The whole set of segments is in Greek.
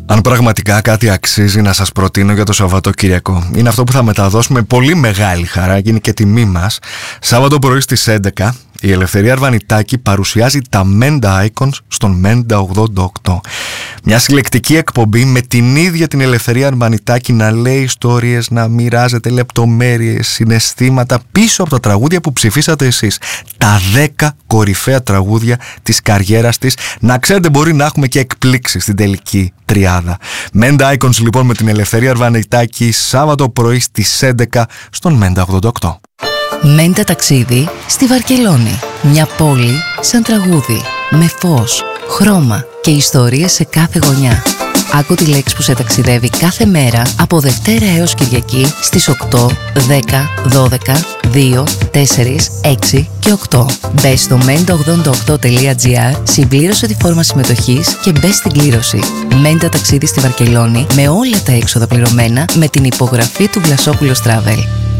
Αν πραγματικά κάτι αξίζει να σας προτείνω για το Σαββατοκύριακο, είναι αυτό που θα μεταδώσουμε πολύ μεγάλη χαρά, γίνει και τιμή μας. Σάββατο πρωί στις 11, η Ελευθερία Αρβανιτάκη παρουσιάζει τα Menda Icons στον Menda 88. Μια συλλεκτική εκπομπή με την ίδια την Ελευθερία Αρβανιτάκη να λέει ιστορίες, να μοιράζεται λεπτομέρειες, συναισθήματα πίσω από τα τραγούδια που ψηφίσατε εσείς. Τα 10 κορυφαία τραγούδια της καριέρας της. Να ξέρετε, μπορεί να έχουμε και εκπλήξεις στην τελική τριάδα. Menda Icons λοιπόν με την Ελευθερία Αρβανιτάκη, Σάββατο πρωί στις 11 στον Menda 88. Μέντα ταξίδι στη Βαρκελόνη. Μια πόλη σαν τραγούδι, με φως, χρώμα και ιστορίες σε κάθε γωνιά. Άκου τη λέξη που σε ταξιδεύει κάθε μέρα από Δευτέρα έως Κυριακή στις 8, 10, 12, 2, 4, 6 και 8. Μπες στο menda88.gr, συμπλήρωσε τη φόρμα συμμετοχής και μπες στην κλήρωση. Μέντα ταξίδι στη Βαρκελόνη με όλα τα έξοδα πληρωμένα με την υπογραφή του Βλασόπουλος Travel.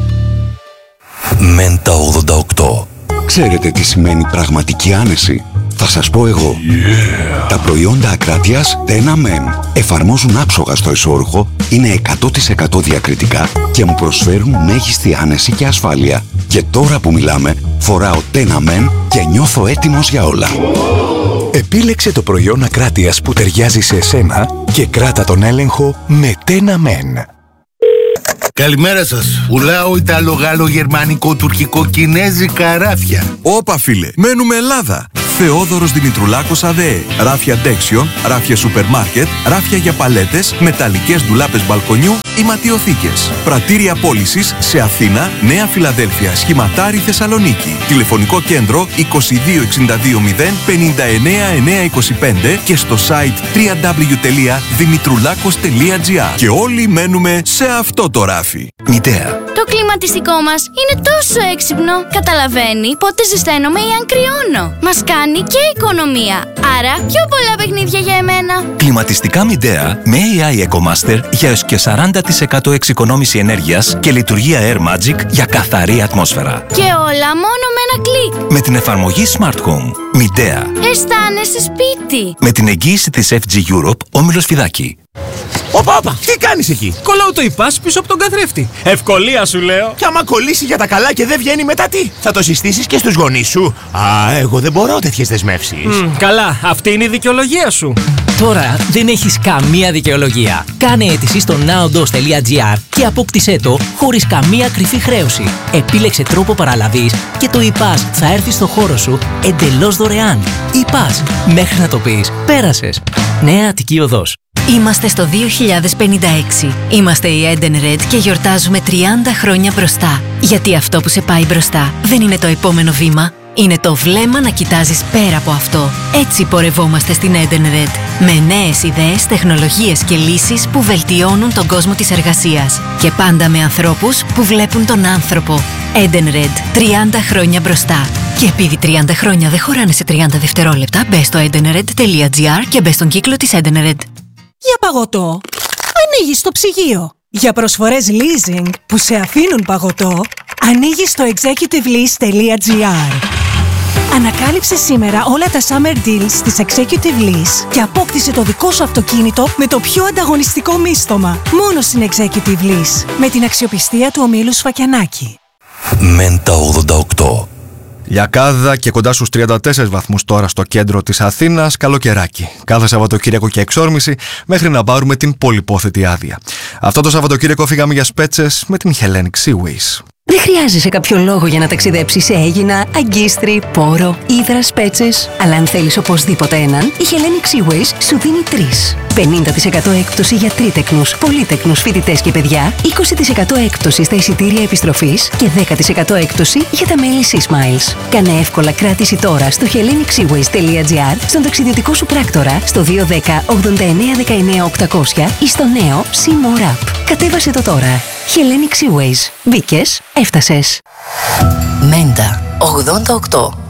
Μέντα 88. Ξέρετε τι σημαίνει πραγματική άνεση? Θα σας πω εγώ. Τα προϊόντα Ακράτειας Tena Men εφαρμόζουν άψογα στο εσώρουχο, είναι 100% διακριτικά και μου προσφέρουν μέγιστη άνεση και ασφάλεια. Και τώρα που μιλάμε, φοράω Tena Men και νιώθω έτοιμος για όλα. Επίλεξε το προϊόν Ακράτειας που ταιριάζει σε εσένα και κράτα τον έλεγχο με Tena Men. Καλημέρα σας. Πουλάω Ιταλο-Γάλλο-Γερμανικό-Τουρκικό-Κινέζικα ράφια. Όπα φίλε, μένουμε Ελλάδα. Θεόδωρος Δημητρουλάκος ΑΔΕ. Ράφια ντέξιον, ράφια σούπερ μάρκετ, ράφια για παλέτες, μεταλλικές ντουλάπες μπαλκονιού, ηματιοθήκες. Πρατήρια πώλησης σε Αθήνα, Νέα Φιλαδέλφια, Σχηματάρι, Θεσσαλονίκη. Τηλεφωνικό κέντρο 2262 0 59 925 και στο site www.dimitroulakos.gr. Και όλοι μένουμε σε αυτό το ράφι. Μητέα. Το κλιματιστικό μας είναι τόσο έξυπνο. Καταλαβαίνει πότε ζεσταίνομαι ή αν κρυώνω. Μας κάνει και οικονομία. Άρα πιο πολλά παιχνίδια για εμένα. Κλιματιστικά Μητέα με AI EcoMaster για έως και 40% εξοικονόμηση ενέργειας και λειτουργία Air Magic για καθαρή ατμόσφαιρα. Και όλα μόνο με ένα κλικ. Με την εφαρμογή Smart Home. Μητέα. Αισθάνεσαι σπίτι. Με την εγγύηση της FG Europe, Όμιλος Φιδάκη. Όπα, τι κάνεις εκεί? Κολλάω το υπάς πίσω από τον καθρέφτη. Ευκολία σου λέω. Κι άμα κολλήσει για τα καλά και δεν βγαίνει μετά τι? Θα το συστήσεις και στους γονείς σου? Εγώ δεν μπορώ τέτοιες δεσμεύσεις. Καλά, αυτή είναι η δικαιολογία σου. Τώρα δεν έχεις καμία δικαιολογία. Κάνε αίτηση στο nowdos.gr και απόκτησέ το χωρίς καμία κρυφή χρέωση. Επίλεξε τρόπο παραλαβής και το υπάς θα έρθει στο χώρο σου εντελώς δωρεάν. Υπάς, μέχρι να το πεις, πέρασες. Νέα Αττική Οδός. Είμαστε στο 2056. Είμαστε η Eden Red και γιορτάζουμε 30 χρόνια μπροστά. Γιατί αυτό που σε πάει μπροστά δεν είναι το επόμενο βήμα. Είναι το βλέμμα να κοιτάζεις πέρα από αυτό. Έτσι πορευόμαστε στην Eden Red. Με νέες ιδέες, τεχνολογίες και λύσεις που βελτιώνουν τον κόσμο της εργασίας. Και πάντα με ανθρώπους που βλέπουν τον άνθρωπο. Eden Red. 30 χρόνια μπροστά. Και επειδή 30 χρόνια δεν χωράνε σε 30 δευτερόλεπτα, μπες στο edenred.gr και μπες στον κύκλο της Eden Red. Για παγωτό, ανοίγεις το ψυγείο. Για προσφορές leasing που σε αφήνουν παγωτό, ανοίγεις το executivelease.gr. Ανακάλυψε σήμερα όλα τα summer deals της Executive Lease και απόκτησε το δικό σου αυτοκίνητο με το πιο ανταγωνιστικό μίστομα. Μόνο στην Executive Lease, με την αξιοπιστία του ομίλου Σφακιανάκη. Μέντα 88. Λιακάδα και κοντά στους 34 βαθμούς τώρα στο κέντρο της Αθήνας, καλοκαιράκι. Κάθε Σαββατοκύριακο και εξόρμηση μέχρι να πάρουμε την πολυπόθετη άδεια. Αυτό το Σαββατοκύριακο φύγαμε για Σπέτσες με την Hellenic Seaways. Δεν χρειάζεσαι κάποιο λόγο για να ταξιδέψεις σε Αίγινα, Αγκίστρι, Πόρο, Ύδρα, Σπέτσες. Αλλά αν θέλεις οπωσδήποτε έναν, η Hellenic Seaways σου δίνει 3. 50% έκπτωση για τρίτεκνους, πολύτεκνους φοιτητές και παιδιά, 20% έκπτωση στα εισιτήρια επιστροφής και 10% έκπτωση για τα μέλη SeaSmiles. Κάνε εύκολα κράτηση τώρα στο hellenic.seaways.gr, στον ταξιδιωτικό σου πράκτορα, στο 210 89 19 800 ή στο νέο SeaMore App. Κατέβασε το τώρα. Hellenic Seaways. Μπήκες, έφτασες. Μέντα 88.